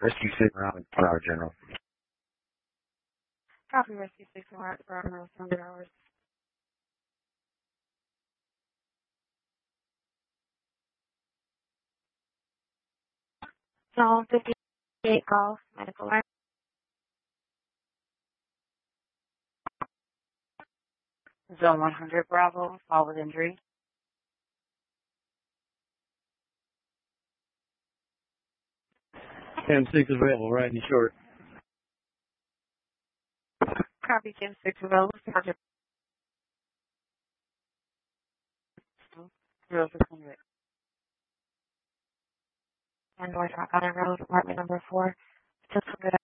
Rescue 6 around 4 hour general. Copy, Rescue 6 around 4 hours. Zone 58 Golf, medical line. Zone 100 Bravo, fall with injury. Cam 6 is available, right in short. Copy, Cam 6 available, subject 0600. And North Rock Island Road, apartment number 4, 600.